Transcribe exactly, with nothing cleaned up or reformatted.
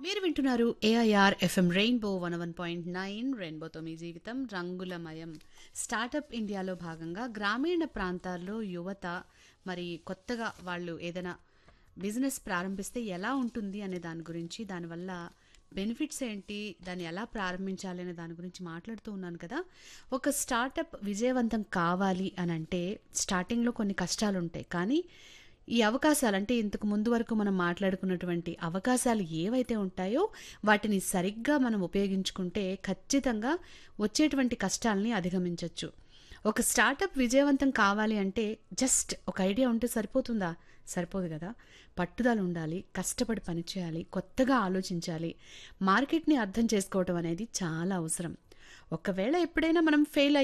మీరు వింటున్నారు AIR FM rainbow one one point nine రెయిన్బోతో మీ జీవితం రంగులమయం. స్టార్టప్ ఇండియాలో భాగంగా గ్రామీణ ప్రాంతాల్లో యువత మరి కొత్తగా వాళ్ళు ఏదైనా బిజినెస్ ప్రారంభిస్తే ఎలా ఉంటుంది అనే దాని గురించి, దానివల్ల బెనిఫిట్స్ ఏంటి, దాన్ని ఎలా ప్రారంభించాలి అనే దాని గురించి మాట్లాడుతూ ఉన్నాను కదా. ఒక స్టార్టప్ విజయవంతం కావాలి అని అంటే స్టార్టింగ్లో కొన్ని కష్టాలు ఉంటాయి, కానీ ఈ అవకాశాలు అంటే ఇంతకు ముందు వరకు మనం మాట్లాడుకున్నటువంటి అవకాశాలు ఏవైతే ఉంటాయో వాటిని సరిగ్గా మనం ఉపయోగించుకుంటే ఖచ్చితంగా వచ్చేటువంటి కష్టాలని అధిగమించవచ్చు. ఒక స్టార్టప్ విజయవంతం కావాలి అంటే జస్ట్ ఒక ఐడియా ఉంటే సరిపోతుందా? సరిపోదు కదా. పట్టుదల ఉండాలి, కష్టపడి పనిచేయాలి, కొత్తగా ఆలోచించాలి, మార్కెట్ని అర్థం చేసుకోవటం అనేది చాలా అవసరం. ఒకవేళ ఎప్పుడైనా మనం ఫెయిల్